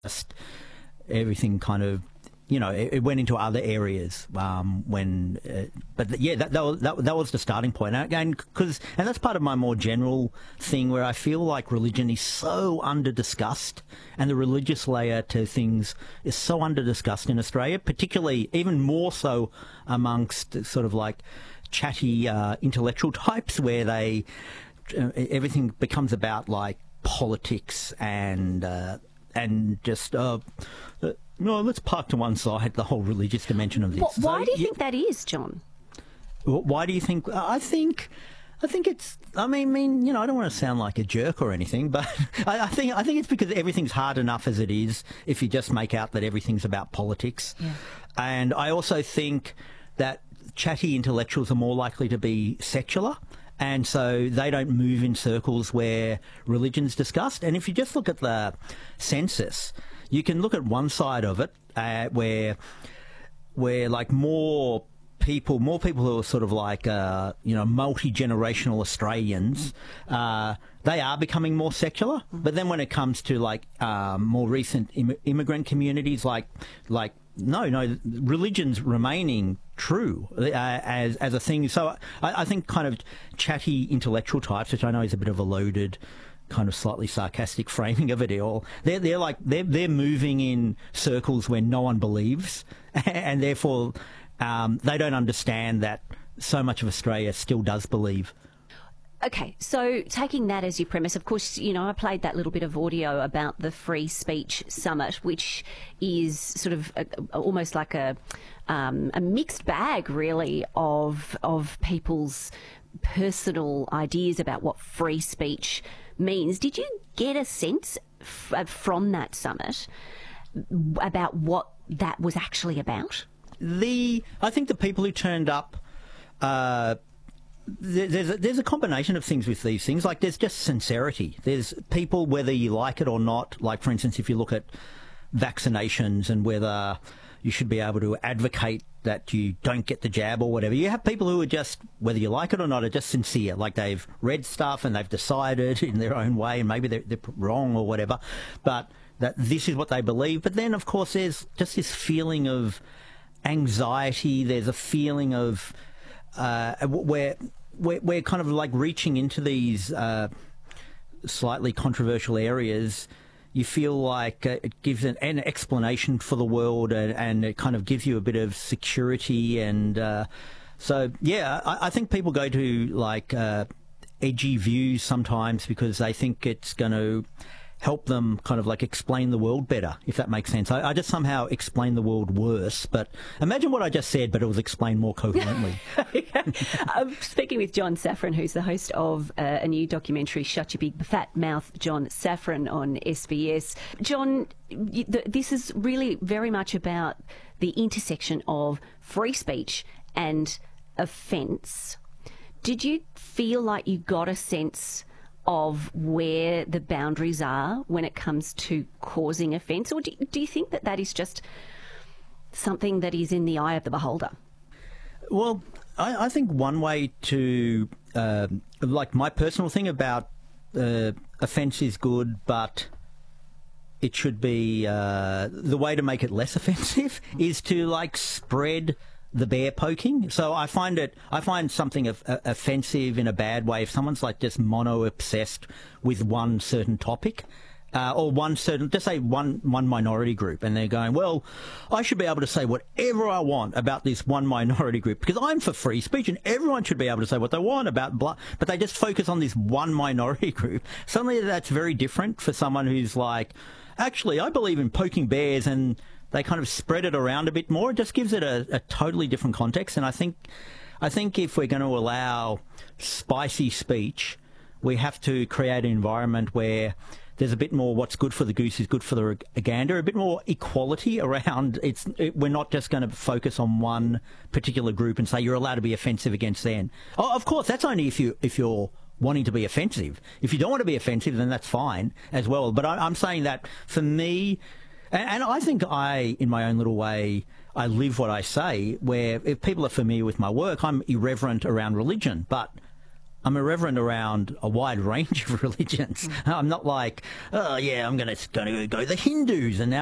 just everything kind of, it went into other areas that was the starting point. And again, and that's part of my more general thing where I feel like religion is so under-discussed, and the religious layer to things is so under-discussed in Australia, particularly even more so amongst sort of like chatty intellectual types where everything becomes about like politics and just no, let's park to one side the whole religious dimension of this. Why do you think that is, John? Why do you think? I think it's. I mean, I don't want to sound like a jerk or anything, but I think it's because everything's hard enough as it is. If you just make out that everything's about politics, yeah. And I also think that chatty intellectuals are more likely to be secular. And so they don't move in circles where religion's discussed. And if you just look at the census, you can look at one side of it where like more people who are sort of like multi-generational Australians, they are becoming more secular. But then when it comes to like more recent immigrant communities, like no, religion's remaining true as a thing. So I think kind of chatty intellectual types, which I know is a bit of a loaded, kind of slightly sarcastic framing of it all, they're moving in circles where no one believes, and therefore they don't understand that so much of Australia still does believe. Okay, so taking that as your premise, of course, I played that little bit of audio about the Free Speech Summit, which is sort of almost like a mixed bag, really, of people's personal ideas about what free speech means. Did you get a sense from that summit about what that was actually about? I think the people who turned up. There's a combination of things with these things. Like, there's just sincerity. There's people, whether you like it or not, like, for instance, if you look at vaccinations and whether you should be able to advocate that you don't get the jab or whatever, you have people who are just, whether you like it or not, are just sincere. Like, they've read stuff and they've decided in their own way, and maybe they're wrong or whatever, but that this is what they believe. But then, of course, there's just this feeling of anxiety. There's a feeling of where we're kind of like reaching into these slightly controversial areas. You feel like it gives an explanation for the world, and it kind of gives you a bit of security. And so, yeah, I think people go to like edgy views sometimes because they think it's going to help them kind of like explain the world better, if that makes sense. I just somehow explain the world worse, but imagine what I just said, but it was explained more coherently. I'm speaking with John Safran, who's the host of a new documentary, Shut Your Big Fat Mouth, John Safran, on SBS. John, this is really very much about the intersection of free speech and offence. Did you feel like you got a sense of where the boundaries are when it comes to causing offence? Or do you think that is just something that is in the eye of the beholder? Well, I think one way to, like my personal thing about offence is good, but it should be, the way to make it less offensive is to like spread the bear poking. So I find something offensive in a bad way if someone's like just mono-obsessed with one certain topic. Or one certain, just say one minority group, and they're going, well, I should be able to say whatever I want about this one minority group because I'm for free speech and everyone should be able to say what they want about blah, but they just focus on this one minority group. Suddenly that's very different for someone who's like, actually, I believe in poking bears, and they kind of spread it around a bit more. It just gives it a totally different context. And I think if we're going to allow spicy speech, we have to create an environment where there's a bit more what's good for the goose is good for the gander, a bit more equality around. We're not just going to focus on one particular group and say you're allowed to be offensive against them. Oh, of course, that's only if you're wanting to be offensive. If you don't want to be offensive, then that's fine as well. But I'm saying that for me, and I think in my own little way, I live what I say, where if people are familiar with my work, I'm irreverent around religion, but I'm irreverent around a wide range of religions. I'm not like, oh yeah, I'm going to go to the Hindus and now